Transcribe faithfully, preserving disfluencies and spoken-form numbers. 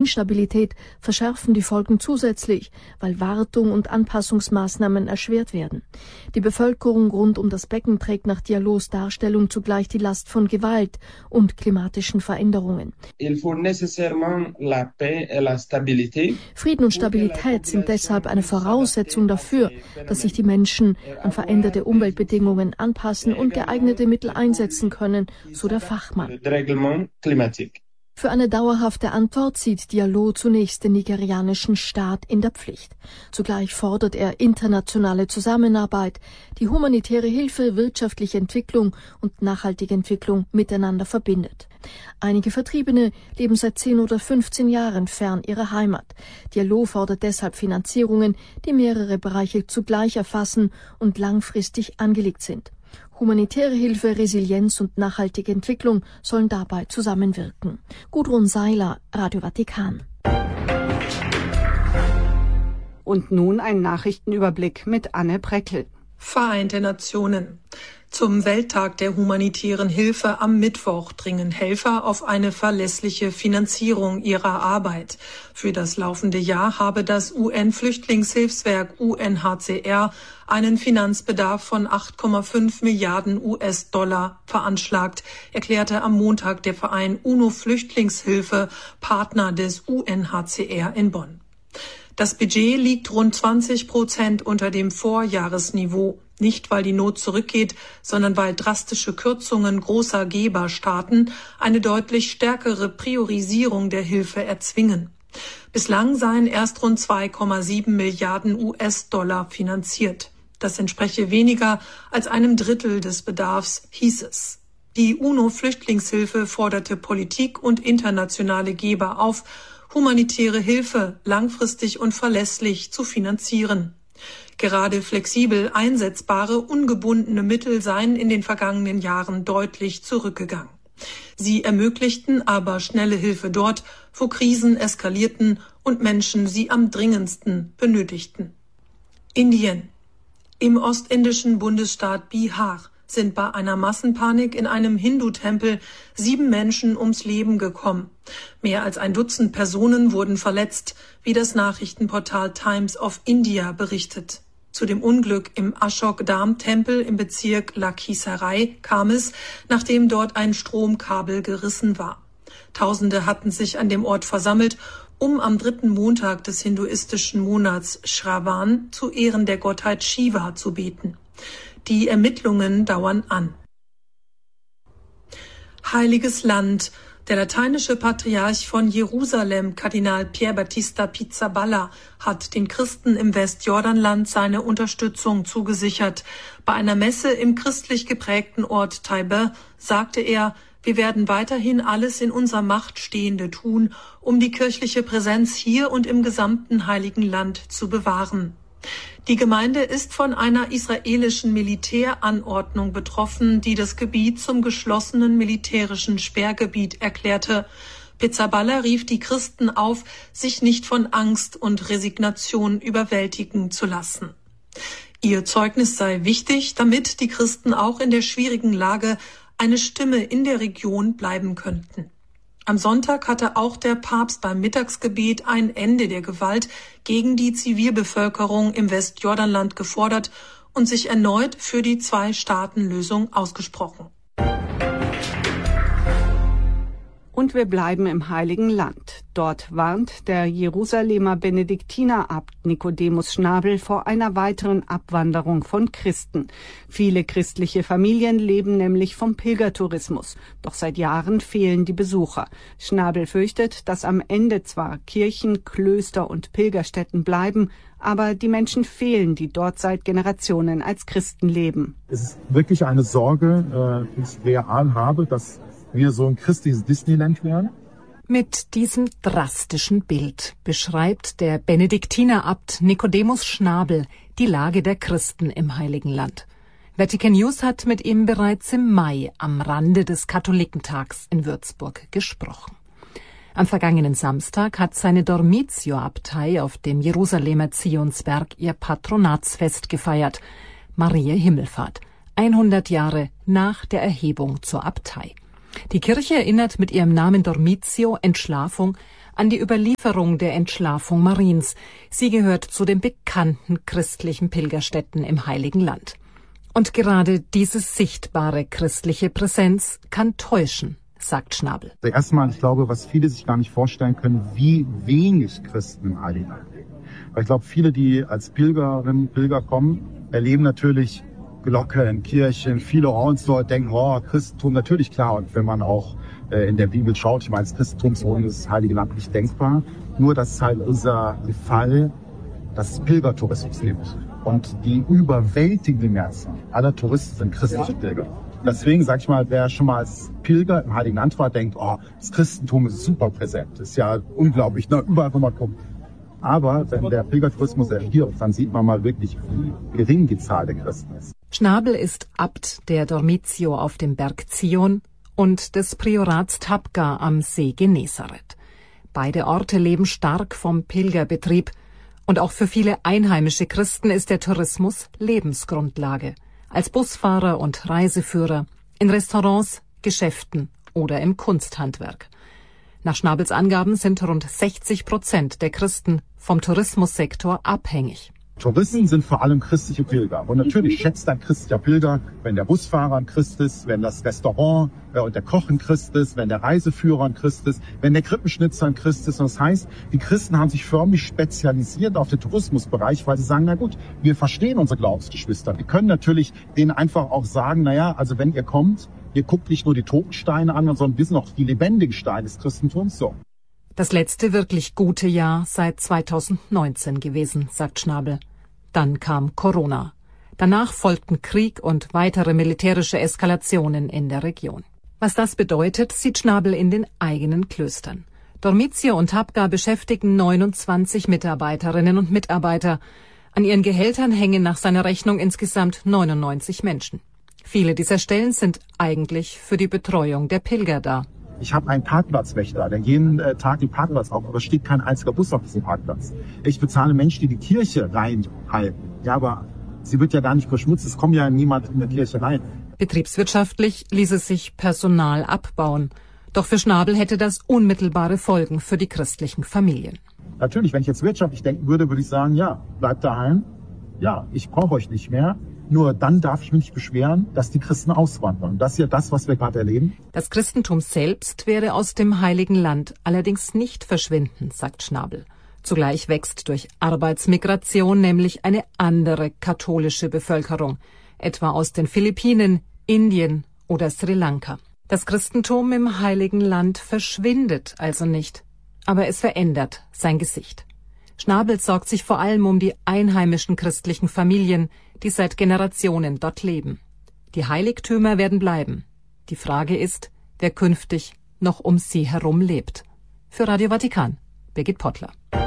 Instabilität verschärfen die Folgen zusätzlich, weil Wartung und Anpassungsmaßnahmen erschwert werden. Die Bevölkerung rund um das Becken trägt nach Diallos Darstellung zugleich die Last von Gewalt und klimatischen Veränderungen. Frieden und Stabilität sind deshalb eine Voraussetzung dafür, dass sich die Menschen an veränderte Umweltbedingungen anpassen und geeignete Mittel einsetzen können, so der Fachmann. Für eine dauerhafte Antwort sieht Diallo zunächst den nigerianischen Staat in der Pflicht. Zugleich fordert er internationale Zusammenarbeit, die humanitäre Hilfe, wirtschaftliche Entwicklung und nachhaltige Entwicklung miteinander verbindet. Einige Vertriebene leben seit zehn oder fünfzehn Jahren fern ihrer Heimat. Diallo fordert deshalb Finanzierungen, die mehrere Bereiche zugleich erfassen und langfristig angelegt sind. Humanitäre Hilfe, Resilienz und nachhaltige Entwicklung sollen dabei zusammenwirken. Gudrun Seiler, Radio Vatikan. Und nun ein Nachrichtenüberblick mit Anne Breckel. Vereinte Nationen. Zum Welttag der humanitären Hilfe am Mittwoch dringen Helfer auf eine verlässliche Finanzierung ihrer Arbeit. Für das laufende Jahr habe das U N-Flüchtlingshilfswerk U N H C R einen Finanzbedarf von acht Komma fünf Milliarden U S-Dollar veranschlagt, erklärte am Montag der Verein UNO-Flüchtlingshilfe, Partner des U N H C R in Bonn. Das Budget liegt rund zwanzig Prozent unter dem Vorjahresniveau. Nicht, weil die Not zurückgeht, sondern weil drastische Kürzungen großer Geberstaaten eine deutlich stärkere Priorisierung der Hilfe erzwingen. Bislang seien erst rund zwei Komma sieben Milliarden U S-Dollar finanziert. Das entspreche weniger als einem Drittel des Bedarfs, hieß es. Die UNO-Flüchtlingshilfe forderte Politik und internationale Geber auf, humanitäre Hilfe langfristig und verlässlich zu finanzieren. Gerade flexibel einsetzbare, ungebundene Mittel seien in den vergangenen Jahren deutlich zurückgegangen. Sie ermöglichten aber schnelle Hilfe dort, wo Krisen eskalierten und Menschen sie am dringendsten benötigten. Indien. Im ostindischen Bundesstaat Bihar sind bei einer Massenpanik in einem Hindu-Tempel sieben Menschen ums Leben gekommen. Mehr als ein Dutzend Personen wurden verletzt, wie das Nachrichtenportal Times of India berichtet. Zu dem Unglück im Ashok-Dham-Tempel im Bezirk Lakhisarai kam es, nachdem dort ein Stromkabel gerissen war. Tausende hatten sich an dem Ort versammelt, um am dritten Montag des hinduistischen Monats Shravan zu Ehren der Gottheit Shiva zu beten. Die Ermittlungen dauern an. Heiliges Land. Der lateinische Patriarch von Jerusalem, Kardinal Pier Battista Pizzaballa, hat den Christen im Westjordanland seine Unterstützung zugesichert. Bei einer Messe im christlich geprägten Ort Taibe sagte er: Wir werden weiterhin alles in unserer Macht Stehende tun, um die kirchliche Präsenz hier und im gesamten Heiligen Land zu bewahren. Die Gemeinde ist von einer israelischen Militäranordnung betroffen, die das Gebiet zum geschlossenen militärischen Sperrgebiet erklärte. Pizzaballa rief die Christen auf, sich nicht von Angst und Resignation überwältigen zu lassen. Ihr Zeugnis sei wichtig, damit die Christen auch in der schwierigen Lage eine Stimme in der Region bleiben könnten. Am Sonntag hatte auch der Papst beim Mittagsgebet ein Ende der Gewalt gegen die Zivilbevölkerung im Westjordanland gefordert und sich erneut für die Zwei-Staaten-Lösung ausgesprochen. Und wir bleiben im Heiligen Land. Dort warnt der Jerusalemer Benediktiner-Abt Nicodemus Schnabel vor einer weiteren Abwanderung von Christen. Viele christliche Familien leben nämlich vom Pilgertourismus. Doch seit Jahren fehlen die Besucher. Schnabel fürchtet, dass am Ende zwar Kirchen, Klöster und Pilgerstätten bleiben, aber die Menschen fehlen, die dort seit Generationen als Christen leben. Es ist wirklich eine Sorge, die ich real habe, dass wir so ein christliches Disneyland werden. Mit diesem drastischen Bild beschreibt der Benediktiner-Abt Nicodemus Schnabel die Lage der Christen im Heiligen Land. Vatican News hat mit ihm bereits im Mai am Rande des Katholikentags in Würzburg gesprochen. Am vergangenen Samstag hat seine Dormitio-Abtei auf dem Jerusalemer Zionsberg ihr Patronatsfest gefeiert, Mariä Himmelfahrt, hundert Jahre nach der Erhebung zur Abtei. Die Kirche erinnert mit ihrem Namen Dormitio, Entschlafung, an die Überlieferung der Entschlafung Mariens. Sie gehört zu den bekannten christlichen Pilgerstätten im Heiligen Land. Und gerade diese sichtbare christliche Präsenz kann täuschen, sagt Schnabel. Also erstmal, ich glaube, was viele sich gar nicht vorstellen können, wie wenig Christen im Heiligen Land leben. Weil ich glaube, viele, die als Pilgerinnen und Pilger kommen, erleben natürlich Glocken, Kirchen, viele Orte, denken, oh, Christentum, natürlich klar. Und wenn man auch äh, in der Bibel schaut, ich meine, das Christentum ist ohne das Heilige Land nicht denkbar. Nur, dass es halt unser Fall, dass es Pilgertourismus gibt. Und die überwältigende Mehrzahl aller Touristen sind christliche Pilger. Deswegen, sag ich mal, wer schon mal als Pilger im Heiligen Land war, denkt, oh, das Christentum ist super präsent. Das ist ja unglaublich, ne? Überall, wo man guckt. Aber wenn der Pilgertourismus erhirbt, dann sieht man mal wirklich, wie gering die Zahl der Christen ist. Schnabel ist Abt der Dormitio auf dem Berg Zion und des Priorats Tabqa am See Genezareth. Beide Orte leben stark vom Pilgerbetrieb. Und auch für viele einheimische Christen ist der Tourismus Lebensgrundlage. Als Busfahrer und Reiseführer, in Restaurants, Geschäften oder im Kunsthandwerk. Nach Schnabels Angaben sind rund sechzig Prozent der Christen vom Tourismussektor abhängig. Touristen sind vor allem christliche Pilger. Und natürlich schätzt ein christlicher Pilger, wenn der Busfahrer ein Christ ist, wenn das Restaurant äh, und der Koch ein Christ ist, wenn der Reiseführer ein Christ ist, wenn der Krippenschnitzer ein Christ ist. Und das heißt, die Christen haben sich förmlich spezialisiert auf den Tourismusbereich, weil sie sagen, na gut, wir verstehen unsere Glaubensgeschwister. Wir können natürlich denen einfach auch sagen, na ja, also wenn ihr kommt, ihr guckt nicht nur die toten Steine an, sondern wir sind auch die lebendigen Steine des Christentums. So. Das letzte wirklich gute Jahr seit zweitausendneunzehn gewesen, sagt Schnabel. Dann kam Corona. Danach folgten Krieg und weitere militärische Eskalationen in der Region. Was das bedeutet, sieht Schnabel in den eigenen Klöstern. Dormitio und Tabqa beschäftigen neunundzwanzig Mitarbeiterinnen und Mitarbeiter. An ihren Gehältern hängen nach seiner Rechnung insgesamt neunundneunzig Menschen. Viele dieser Stellen sind eigentlich für die Betreuung der Pilger da. Ich habe einen Parkplatzwächter, der jeden äh, Tag den Parkplatz auf, aber steht kein einziger Bus auf diesem Parkplatz. Ich bezahle Menschen, die die Kirche reinhalten. Ja, aber sie wird ja gar nicht verschmutzt, es kommt ja niemand in der Kirche rein. Betriebswirtschaftlich ließe sich Personal abbauen. Doch für Schnabel hätte das unmittelbare Folgen für die christlichen Familien. Natürlich, wenn ich jetzt wirtschaftlich denken würde, würde ich sagen, ja, bleibt daheim. Ja, ich brauche euch nicht mehr. Nur dann darf ich mich nicht beschweren, dass die Christen auswandern. Und das ist ja das, was wir gerade erleben. Das Christentum selbst werde aus dem Heiligen Land allerdings nicht verschwinden, sagt Schnabel. Zugleich wächst durch Arbeitsmigration nämlich eine andere katholische Bevölkerung, etwa aus den Philippinen, Indien oder Sri Lanka. Das Christentum im Heiligen Land verschwindet also nicht, aber es verändert sein Gesicht. Schnabel sorgt sich vor allem um die einheimischen christlichen Familien, die seit Generationen dort leben. Die Heiligtümer werden bleiben. Die Frage ist, wer künftig noch um sie herum lebt. Für Radio Vatikan, Birgit Pottler.